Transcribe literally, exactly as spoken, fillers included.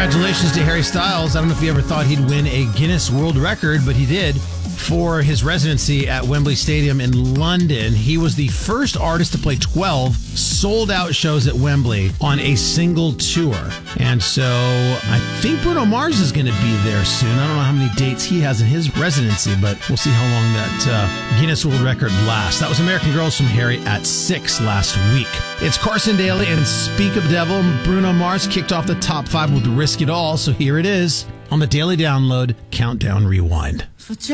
Congratulations to Harry Styles. I don't know if he ever thought he'd win a Guinness World Record, but he did. For his residency at Wembley Stadium in London, he was the first artist to play twelve sold-out shows at Wembley on a single tour. And so I think Bruno Mars is going to be there soon. I don't know how many dates he has in his residency, but we'll see how long that uh, Guinness World Record lasts. That was American Girls from Harry at six last week. It's Carson Daly, and speak of devil, Bruno Mars kicked off the top five with Risk It All, so here it is on the Daily Download Countdown Rewind.